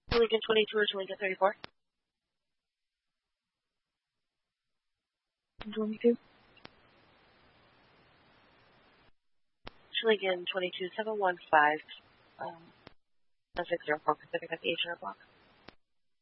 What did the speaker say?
Lincoln 22 or Lincoln 34? 22. Lincoln 22715, 604 Pacific at the H&R block.